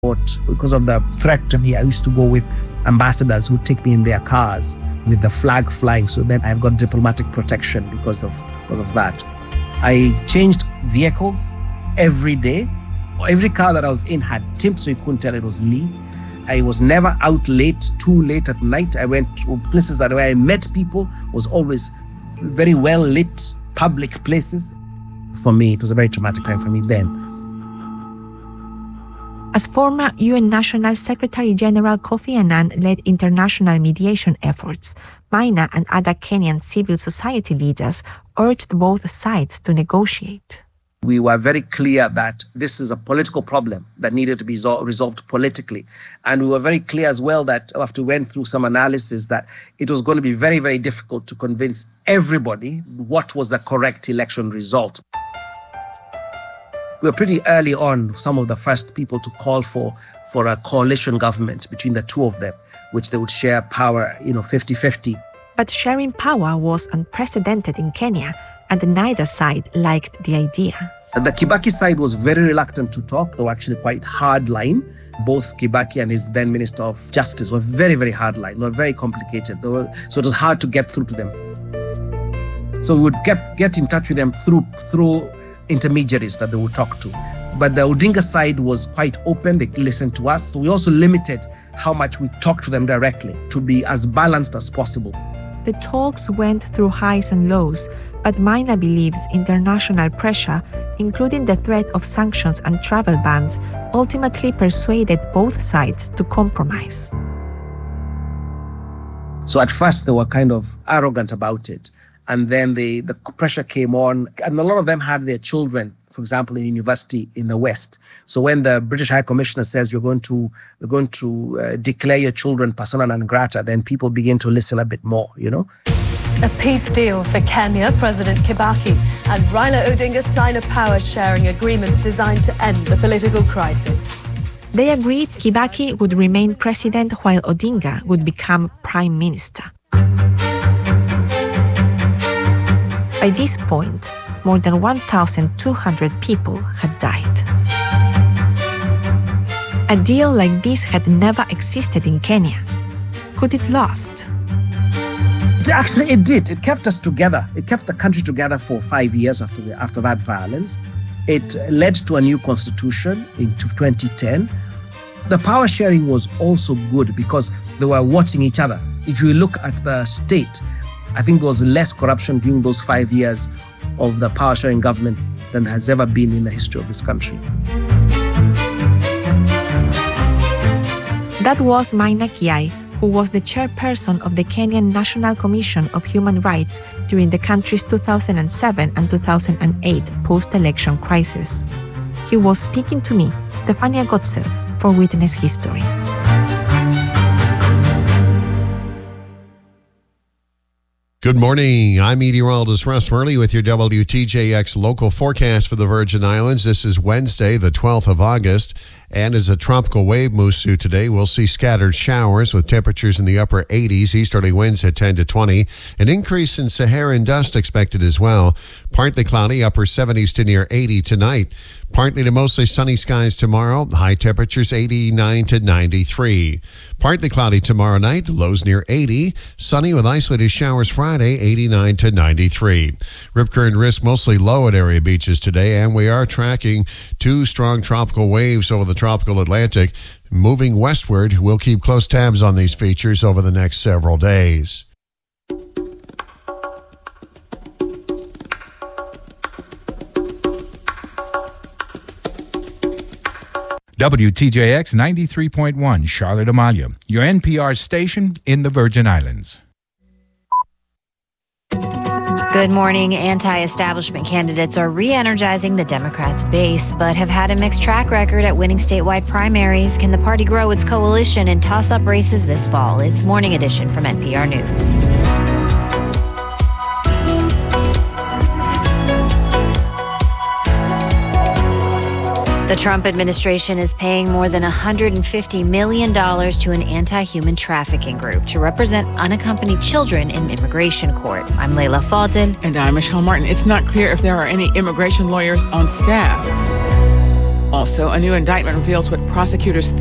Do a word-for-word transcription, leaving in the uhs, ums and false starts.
Because of the threat to me, I used to go with ambassadors who take me in their cars with the flag flying. So then I've got diplomatic protection because of, because of that. I changed vehicles every day. Every car that I was in had tint, so you couldn't tell it was me. I was never out late, too late at night. I went to places that where I met people was always very well lit, public places. For me, it was a very traumatic time for me then. As former U N National Secretary General Kofi Annan led international mediation efforts, Maina and other Kenyan civil society leaders urged both sides to negotiate. We were very clear that this is a political problem that needed to be resolved politically. And we were very clear as well that after we went through some analysis that it was going to be very, very difficult to convince everybody what was the correct election result. We were pretty early on, some of the first people to call for, for a coalition government between the two of them, which they would share power, you know, fifty-fifty. But sharing power was unprecedented in Kenya, and neither side liked the idea. The Kibaki side was very reluctant to talk. They were actually quite hard line. Both Kibaki and his then Minister of Justice were very, very hard line. They were very complicated. They were, so it was hard to get through to them. So we would get, get in touch with them through through intermediaries that they would talk to. But the Odinga side was quite open. They listened to us. So we also limited how much we talked to them directly to be as balanced as possible. The talks went through highs and lows, but Maina believes international pressure, including the threat of sanctions and travel bans, ultimately persuaded both sides to compromise. So at first they were kind of arrogant about it. And then the, the pressure came on, and a lot of them had their children, for example, in university in the West. So when the British High Commissioner says you're going to, you're going to uh, declare your children persona non grata, then people begin to listen a bit more, you know. A peace deal for Kenya. President Kibaki and Raila Odinga sign a power-sharing agreement designed to end the political crisis. They agreed Kibaki would remain president while Odinga would become prime minister. By this point, more than one thousand two hundred people had died. A deal like this had never existed in Kenya. Could it last? Actually, it did. It kept us together. It kept the country together for five years after the, after that violence. It led to a new constitution in twenty ten. The power sharing was also good because they were watching each other. If you look at the state, I think there was less corruption during those five years of the power sharing government than has ever been in the history of this country. That was Maina Kiai, who was the chairperson of the Kenyan National Commission of Human Rights during the country's two thousand seven and two thousand eight post-election crisis. He was speaking to me, Stefania Gotzel, for Witness History. Good morning. I'm meteorologist Russ Murley with your W T J X local forecast for the Virgin Islands. This is Wednesday, the twelfth of August. And as a tropical wave moves through today, we'll see scattered showers with temperatures in the upper eighties, easterly winds at ten to twenty. An increase in Saharan dust expected as well. Partly cloudy, upper seventies to near eighty tonight. Partly to mostly sunny skies tomorrow. High temperatures eighty-nine to ninety-three. Partly cloudy tomorrow night. Lows near eighty. Sunny with isolated showers Friday, eighty-nine to ninety-three. Rip current risk mostly low at area beaches today, and we are tracking two strong tropical waves over the tropical Atlantic. Moving westward, we'll keep close tabs on these features over the next several days. W T J X ninety-three point one, Charlotte Amalia, your N P R station in the Virgin Islands. Good morning. Anti-establishment candidates are re-energizing the Democrats' base, but have had a mixed track record at winning statewide primaries. Can the party grow its coalition and toss up races this fall? It's Morning Edition from N P R News. The Trump administration is paying more than one hundred fifty million dollars to an anti-human trafficking group to represent unaccompanied children in immigration court. I'm Layla Faldin. And I'm Michelle Martin. It's not clear if there are any immigration lawyers on staff. Also, a new indictment reveals what prosecutors